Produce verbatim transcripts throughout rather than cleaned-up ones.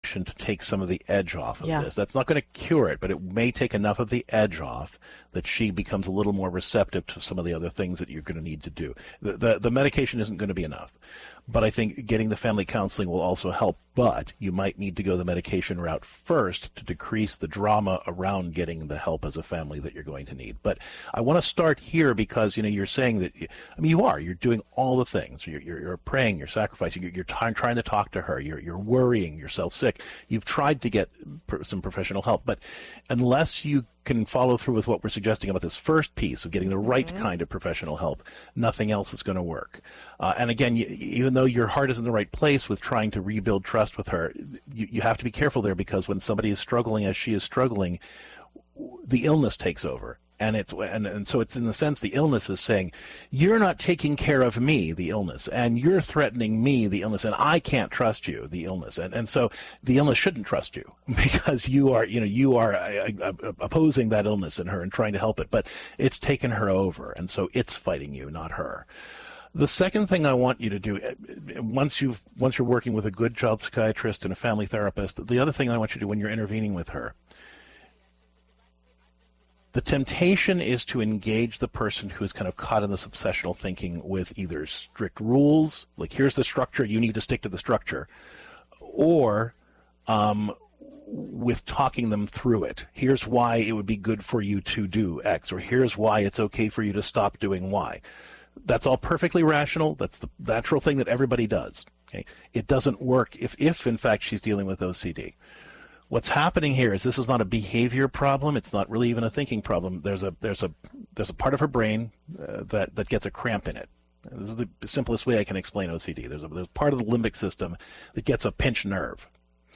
medication to take some of the edge off of Yeah. this. That's not going to cure it, but it may take enough of the edge off that she becomes a little more receptive to some of the other things that you're going to need to do. The, the, the medication isn't going to be enough, but I think getting the family counseling will also help. But you might need to go the medication route first to decrease the drama around getting the help as a family that you're going to need. But I want to start here because, you know, you're saying that, I mean, you are, you're doing all the things. You're, you're, you're praying, you're sacrificing, you're, you're t- trying to talk to her, you're, you're worrying yourself sick. You've tried to get pr- some professional help, but unless you can follow through with what we're suggesting about this first piece of getting the right mm-hmm. kind of professional help, nothing else is going to work. Uh, and again, you, even though your heart is in the right place with trying to rebuild trust with her, you, you have to be careful there, because when somebody is struggling as she is struggling, the illness takes over. And it's and, and so it's in the sense the illness is saying, you're not taking care of me, the illness, and you're threatening me, the illness, and I can't trust you, the illness. And and so the illness shouldn't trust you, because you are, you know, you are uh, uh, opposing that illness in her and trying to help it, but it's taken her over, and so it's fighting you, not her. The second thing I want you to do, once you've once you're working with a good child psychiatrist and a family therapist, the other thing I want you to do when you're intervening with her, the temptation is to engage the person who is kind of caught in this obsessional thinking with either strict rules, like here's the structure, you need to stick to the structure, or um, with talking them through it. Here's why it would be good for you to do X, or here's why it's okay for you to stop doing Y. That's all perfectly rational. That's the natural thing that everybody does. Okay? It doesn't work if, if, in fact, she's dealing with O C D. What's happening here is this is not a behavior problem. It's not really even a thinking problem. There's a there's a there's a part of her brain uh, that that gets a cramp in it. This is the simplest way I can explain O C D. There's a there's part of the limbic system that gets a pinched nerve,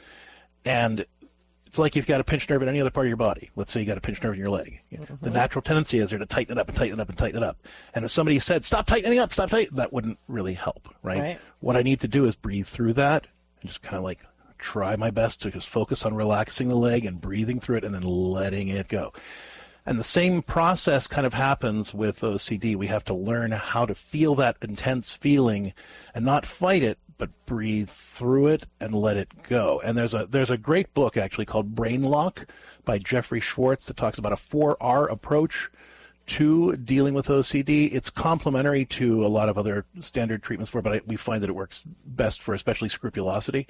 and it's like you've got a pinched nerve in any other part of your body. Let's say you got a pinched nerve in your leg. Mm-hmm. The natural tendency is there to tighten it up and tighten it up and tighten it up. And if somebody said, "Stop tightening up, stop tightening," that wouldn't really help, right? right? What I need to do is breathe through that and just kind of like try my best to just focus on relaxing the leg and breathing through it and then letting it go. And the same process kind of happens with O C D. We have to learn how to feel that intense feeling and not fight it, but breathe through it and let it go. And there's a there's a great book actually called Brain Lock by Jeffrey Schwartz that talks about a four R approach to dealing with O C D. It's complementary to a lot of other standard treatments for it, but I, we find that it works best for especially scrupulosity.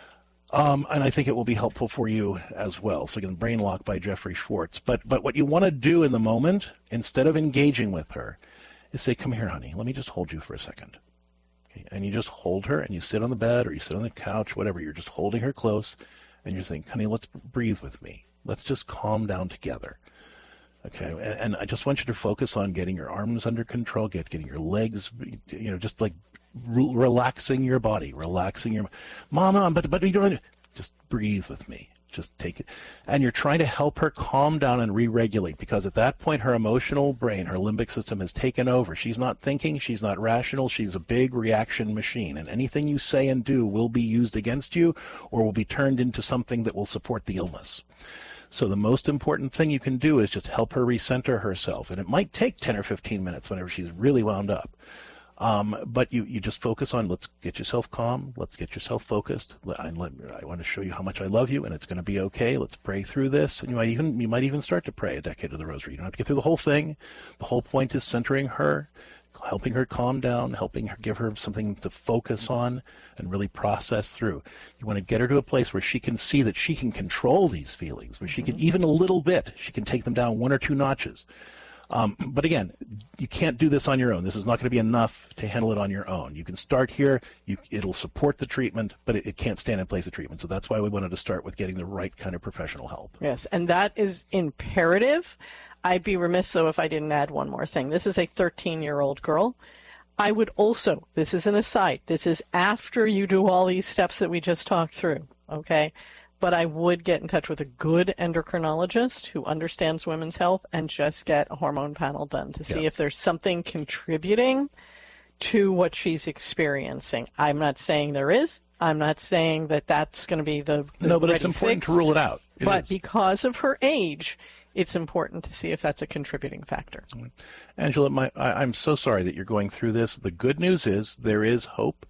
Um, and I think it will be helpful for you as well. So again, Brain Lock by Jeffrey Schwartz. But but what you want to do in the moment, instead of engaging with her, is say, "Come here, honey, let me just hold you for a second." Okay? And you just hold her, and you sit on the bed or you sit on the couch, whatever. You're just holding her close, and you're saying, "Honey, let's breathe with me. Let's just calm down together." Okay, and, and I just want you to focus on getting your arms under control, get getting your legs, you know, just like re- relaxing your body, relaxing your, Mama, but but you don't, just breathe with me. Just take it. And you're trying to help her calm down and re-regulate, because at that point her emotional brain, her limbic system has taken over. She's not thinking, she's not rational, she's a big reaction machine. And anything you say and do will be used against you or will be turned into something that will support the illness. So the most important thing you can do is just help her recenter herself. And it might take ten or fifteen minutes whenever she's really wound up. Um, but you, you just focus on, let's get yourself calm, let's get yourself focused. I, I want to show you how much I love you, and it's going to be okay. Let's pray through this. And you might even you might even start to pray a decade of the rosary. You don't have to get through the whole thing. The whole point is centering her, helping her calm down, helping her, give her something to focus on and really process through. You want to get her to a place where she can see that she can control these feelings, where she can, even a little bit, she can take them down one or two notches. Um, but again, you can't do this on your own. This is not going to be enough to handle it on your own. You can start here. You, it'll support the treatment, but it, it can't stand in place of treatment. So that's why we wanted to start with getting the right kind of professional help. Yes, and that is imperative. I'd be remiss, though, if I didn't add one more thing. This is a thirteen-year-old girl. I would also, this is an aside, this is after you do all these steps that we just talked through, okay? But I would get in touch with a good endocrinologist who understands women's health and just get a hormone panel done to see yeah. if there's something contributing to what she's experiencing. I'm not saying there is. I'm not saying that that's going to be the, the No, but it's important fix, to rule it out. It but is. Because of her age, it's important to see if that's a contributing factor. Angela, my, I, I'm so sorry that you're going through this. The good news is there is hope.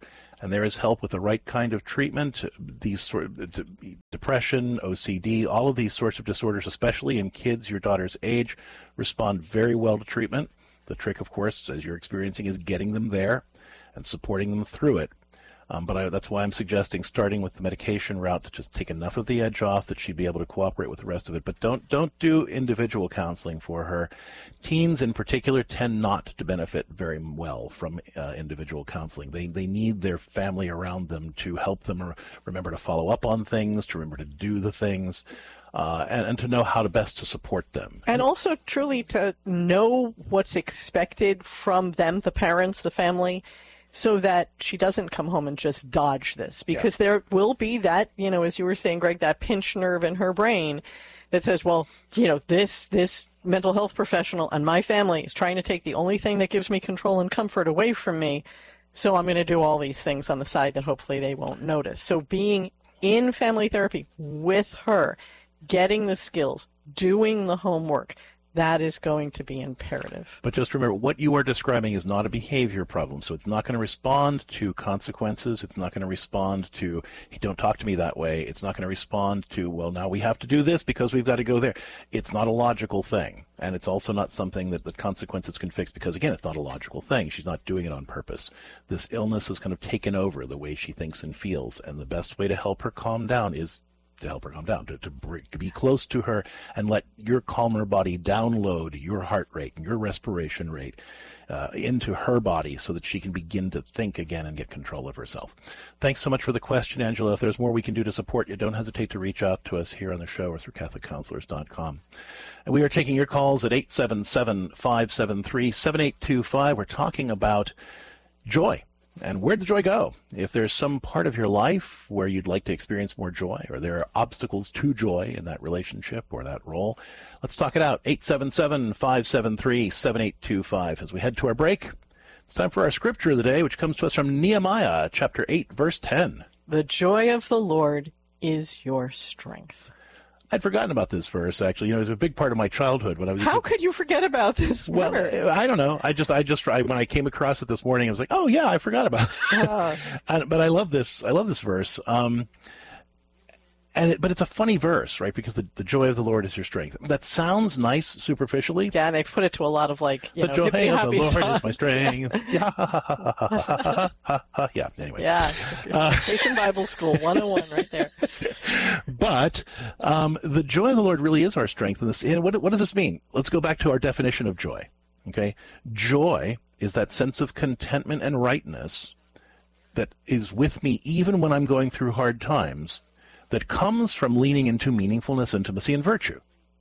and there is help with the right kind of treatment. These sort of depression, O C D, all of these sorts of disorders, especially in kids your daughter's age, respond very well to treatment. The trick, of course, as you're experiencing, is getting them there and supporting them through it. Um, but I, that's why I'm suggesting starting with the medication route to just take enough of the edge off that she'd be able to cooperate with the rest of it. But don't don't do individual counseling for her. Teens in particular tend not to benefit very well from uh, individual counseling. They they need their family around them to help them re- remember to follow up on things, to remember to do the things, uh, and, and to know how to best to support them. And also truly to know what's expected from them, the parents, the family, so that she doesn't come home and just dodge this. Because yeah. there will be that, you know, as you were saying, Greg, that pinch nerve in her brain that says, well, you know, this this mental health professional and my family is trying to take the only thing that gives me control and comfort away from me, so I'm going to do all these things on the side that hopefully they won't notice. So being in family therapy with her, getting the skills, doing the homework, that is going to be imperative. But just remember, what you are describing is not a behavior problem, so it's not going to respond to consequences. It's not going to respond to, hey, don't talk to me that way. It's not going to respond to, well, now we have to do this because we've got to go there. It's not a logical thing, and it's also not something that the consequences can fix because, again, it's not a logical thing. She's not doing it on purpose. This illness has kind of taken over the way she thinks and feels, and the best way to help her calm down is to help her calm down, to, to, bring, to be close to her and let your calmer body download your heart rate and your respiration rate uh, into her body so that she can begin to think again and get control of herself. Thanks so much for the question, Angela. If there's more we can do to support you, don't hesitate to reach out to us here on the show or through Catholic Counselors dot com. And we are taking your calls at eight seven seven, five seven three, seven eight two five. We're talking about joy. And where'd the joy go? If there's some part of your life where you'd like to experience more joy, or there are obstacles to joy in that relationship or that role, let's talk it out. eight seven seven, five seven three, seven eight two five. As we head to our break, it's time for our scripture of the day, which comes to us from Nehemiah chapter eight, verse ten. The joy of the Lord is your strength. I'd forgotten about this verse, actually. You know, it was a big part of my childhood when I was. How could you forget about this Well, verse? I don't know. I just, I just, I, when I came across it this morning, I was like, oh yeah, I forgot about it. Uh. and, but I love this. I love this verse. Um, and it, but it's a funny verse, right? Because the, the joy of the Lord is your strength. That sounds nice superficially. Yeah, and they've put it to a lot of like, you the know, joy of the Lord songs. is my strength. yeah. yeah. Anyway. Yeah. Uh, Patient Bible School one oh one right there. But um, the joy of the Lord really is our strength. And, this, and what, what does this mean? Let's go back to our definition of joy. Okay, joy is that sense of contentment and rightness that is with me even when I'm going through hard times, that comes from leaning into meaningfulness, intimacy, and virtue.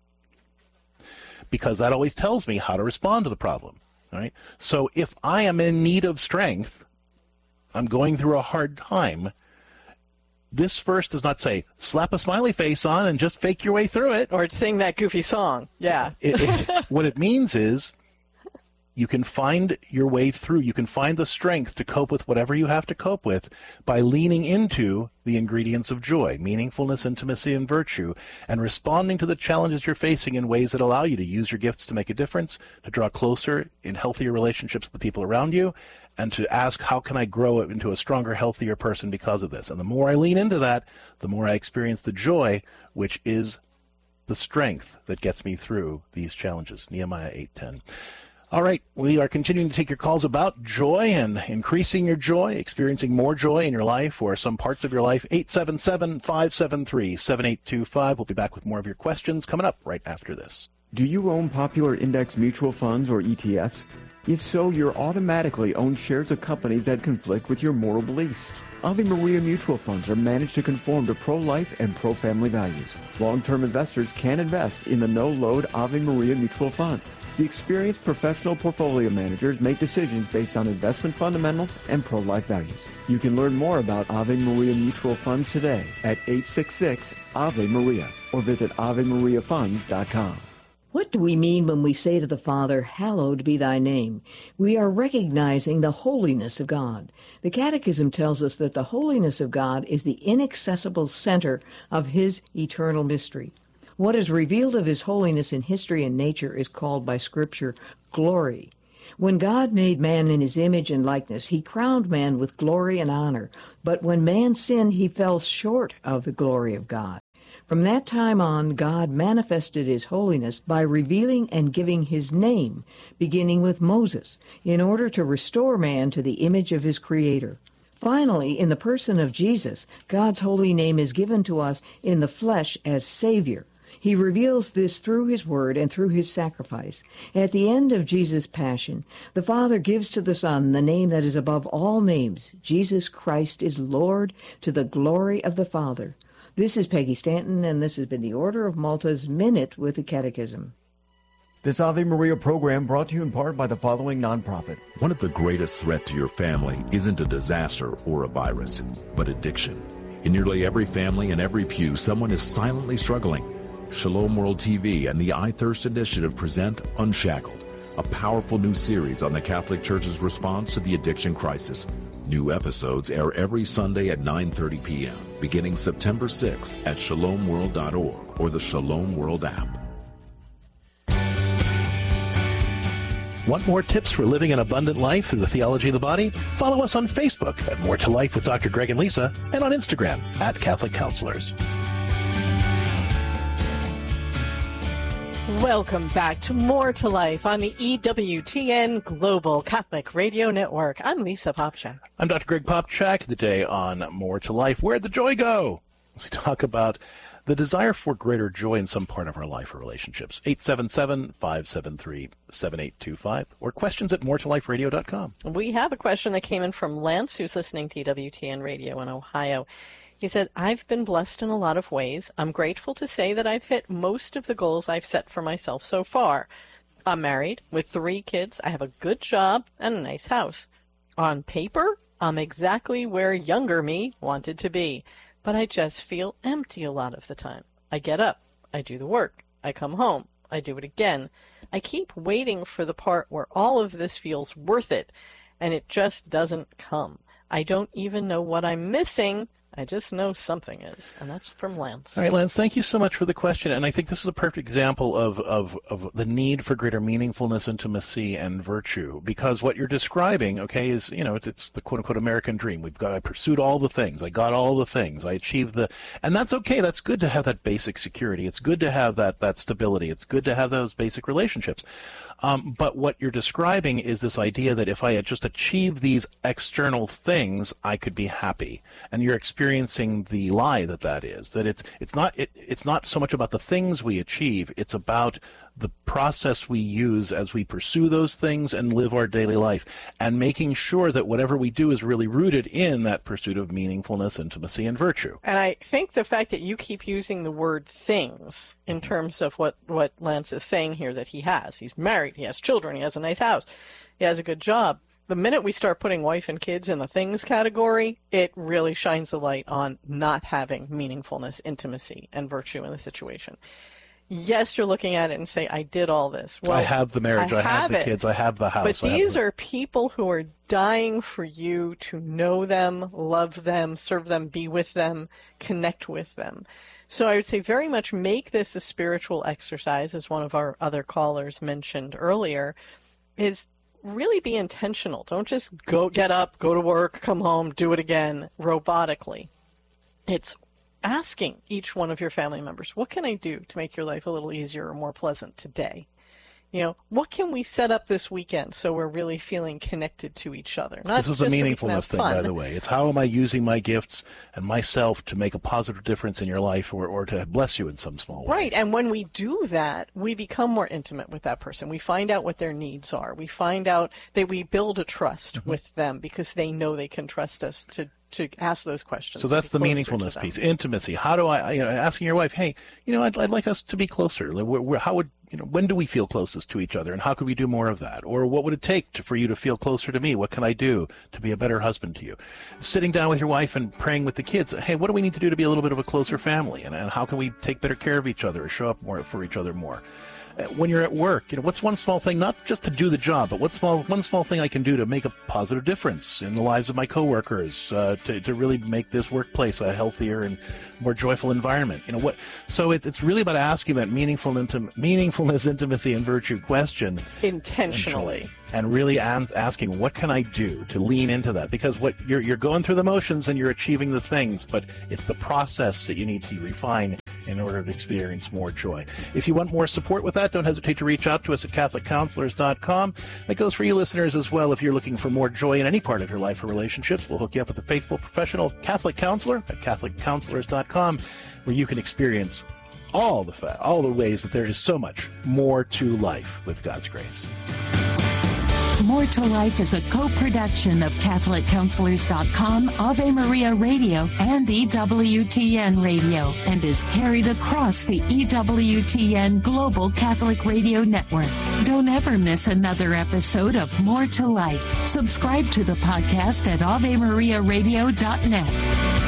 Because that always tells me how to respond to the problem. Right? So if I am in need of strength, I'm going through a hard time, this verse does not say, slap a smiley face on and just fake your way through it. Or sing that goofy song. Yeah. it, it, what it means is you can find your way through. You can find the strength to cope with whatever you have to cope with by leaning into the ingredients of joy, meaningfulness, intimacy, and virtue, and responding to the challenges you're facing in ways that allow you to use your gifts to make a difference, to draw closer in healthier relationships with the people around you, and to ask, how can I grow into a stronger, healthier person because of this? And the more I lean into that, the more I experience the joy, which is the strength that gets me through these challenges. Nehemiah eight ten. All right, we are continuing to take your calls about joy and increasing your joy, experiencing more joy in your life or some parts of your life. eight seven seven, five seven three, seven eight two five. We'll be back with more of your questions coming up right after this. Do you own popular index mutual funds or E T Fs? If so, you're automatically own shares of companies that conflict with your moral beliefs. Ave Maria mutual funds are managed to conform to pro-life and pro-family values. Long-term investors can invest in the no-load Ave Maria mutual funds. The experienced professional portfolio managers make decisions based on investment fundamentals and pro-life values. You can learn more about Ave Maria mutual funds today at eight six six, A V E Maria or visit ave maria funds dot com. What do we mean when we say to the Father, hallowed be thy name? We are recognizing the holiness of God. The Catechism tells us that the holiness of God is the inaccessible center of his eternal mystery. What is revealed of his holiness in history and nature is called by Scripture glory. When God made man in his image and likeness, he crowned man with glory and honor. But when man sinned, he fell short of the glory of God. From that time on, God manifested his holiness by revealing and giving his name, beginning with Moses, in order to restore man to the image of his Creator. Finally, in the person of Jesus, God's holy name is given to us in the flesh as Savior. He reveals this through his word and through his sacrifice. At the end of Jesus' passion, the Father gives to the Son the name that is above all names. Jesus Christ is Lord, to the glory of the Father. This is Peggy Stanton, and this has been the Order of Malta's Minute with the Catechism. This Ave Maria program brought to you in part by the following nonprofit. One of the greatest threats to your family isn't a disaster or a virus, but addiction. In nearly every family and every pew, someone is silently struggling. Shalom World T V and the I Thirst Initiative present Unshackled, a powerful new series on the Catholic Church's response to the addiction crisis. New episodes air every Sunday at nine thirty p.m., beginning September sixth at shalom world dot org or the Shalom World app. Want more tips for living an abundant life through the theology of the body? Follow us on Facebook at More to Life with Doctor Greg and Lisa, and on Instagram at Catholic Counselors. Welcome back to More to Life on the E W T N Global Catholic Radio Network. I'm Lisa Popchak. I'm Doctor Greg Popchak. Today on More to Life, where'd the joy go? We talk about the desire for greater joy in some part of our life or relationships. eight seven seven, five seven three, seven eight two five or questions at more to life radio dot com. We have a question that came in from Lance, who's listening to E W T N Radio in Ohio. He said, I've been blessed in a lot of ways. I'm grateful to say that I've hit most of the goals I've set for myself so far. I'm married with three kids. I have a good job and a nice house. On paper, I'm exactly where younger me wanted to be, but I just feel empty a lot of the time. I get up, I do the work, I come home, I do it again. I keep waiting for the part where all of this feels worth it, and it just doesn't come. I don't even know what I'm missing. I just know something is, and that's from Lance. All right, Lance, thank you so much for the question, and I think this is a perfect example of, of, of the need for greater meaningfulness, intimacy, and virtue, because what you're describing, okay, is, you know, it's, it's the quote-unquote American dream. We've got, I pursued all the things, I got all the things, I achieved the, and that's okay, that's good to have that basic security, it's good to have that, that stability, it's good to have those basic relationships. Um, but what you're describing is this idea that if I had just achieved these external things, I could be happy. And you're experiencing the lie that that is. That it's it's not it, it's not so much about the things we achieve. It's about the process we use as we pursue those things and live our daily life, and making sure that whatever we do is really rooted in that pursuit of meaningfulness, intimacy, and virtue. And I think the fact that you keep using the word things in terms of what, what Lance is saying here that he has. He's married, he has children, he has a nice house, he has a good job. The minute we start putting wife and kids in the things category, it really shines a light on not having meaningfulness, intimacy, and virtue in the situation. Yes, you're looking at it and say, I did all this. Well, I have the marriage, I, I have, have the it. kids, I have the house. But these the... are people who are dying for you to know them, love them, serve them, be with them, connect with them. So I would say very much make this a spiritual exercise, as one of our other callers mentioned earlier, is really be intentional. Don't just go get up, go to work, come home, do it again robotically. It's asking each one of your family members, what can I do to make your life a little easier or more pleasant today? You know, what can we set up this weekend so we're really feeling connected to each other? Not this is the meaningfulness so thing, by the way. It's how am I using my gifts and myself to make a positive difference in your life, or, or to bless you in some small way. Right, and when we do that, we become more intimate with that person. We find out what their needs are. We find out that we build a trust mm-hmm. with them because they know they can trust us to to ask those questions. So that's the meaningfulness piece, intimacy. How do I, you know, asking your wife, hey, you know, I'd, I'd like us to be closer. We're, we're, how would, you know, when do we feel closest to each other, and how could we do more of that? Or what would it take to, for you to feel closer to me? What can I do to be a better husband to you? Sitting down with your wife and praying with the kids, hey, what do we need to do to be a little bit of a closer family? And, and how can we take better care of each other or show up more for each other more? When you're at work, you know, what's one small thing, not just to do the job, but what small one small thing I can do to make a positive difference in the lives of my coworkers, uh, to to really make this workplace a healthier and more joyful environment. You know what? So it's it's really about asking that meaningful, intim- meaningfulness, intimacy, and virtue question intentionally. And really asking, what can I do to lean into that? Because what you're you're going through the motions and you're achieving the things, but it's the process that you need to refine in order to experience more joy. If you want more support with that, don't hesitate to reach out to us at Catholic Counselors dot com. That goes for you listeners as well. If you're looking for more joy in any part of your life or relationships, we'll hook you up with a faithful professional Catholic counselor at Catholic Counselors dot com, where you can experience all the fa- all the ways that there is so much more to life with God's grace. More to Life is a co-production of Catholic Counselors dot com, Ave Maria Radio, and E W T N Radio, and is carried across the E W T N Global Catholic Radio Network. Don't ever miss another episode of More to Life. Subscribe to the podcast at Ave Maria Radio dot net.